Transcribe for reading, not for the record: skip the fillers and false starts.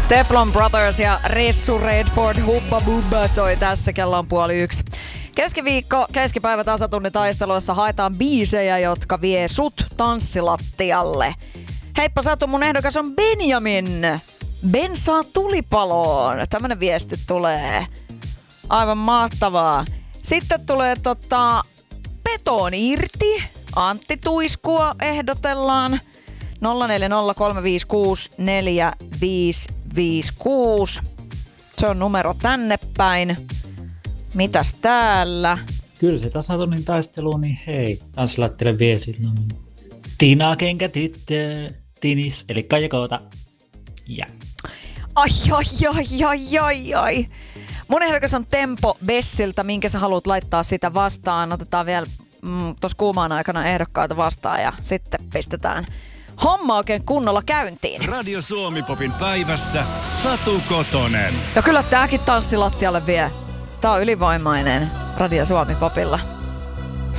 Teflon Brothers ja Ressu Redford Hubba Bubba soi tässä, kello on 12:30. Keskiviikko, keskipäivä tasatunnitaisteluissa haetaan biisejä, jotka vie sut tanssilattialle. Heippa Satu, mun ehdokas on Benjamin. Bensaa tulipaloon. Tämmönen viesti tulee. Aivan mahtavaa. Sitten tulee Peton irti. Antti Tuiskua ehdotellaan. 0403564556. Se on numero tänne päin. Mitäs täällä? Kyllä se tasatunnin taistelu, niin hei, tanssilattialle vie silloin Tina Kenkä tyttö, Tinis, eli Kaija Koota. Ja. Ai. Mun ehdokas on Tempo Bessiltä, minkä sä haluat laittaa sitä vastaan. Otetaan vielä tuossa kuumaan aikana ehdokkaita vastaan ja sitten pistetään homma oikein kunnolla käyntiin. Radio Suomi-popin päivässä Satu Kotonen. Ja kyllä tääkin tanssilattialle vie. Tää on ylivoimainen Radio Suomi-popilla.